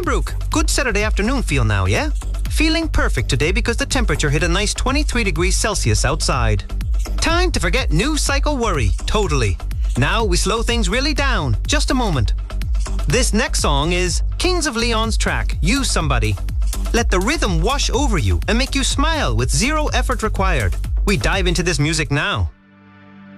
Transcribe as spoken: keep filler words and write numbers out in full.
Brooke. Good Saturday afternoon feel now, yeah? Feeling perfect today because the temperature hit a nice twenty-three degrees Celsius outside. Time to forget news cycle worry, totally. Now we slow things really down. Just a moment. This next song is Kings of Leon's track, Use Somebody. Let the rhythm wash over you and make you smile with zero effort required. We dive into this music now.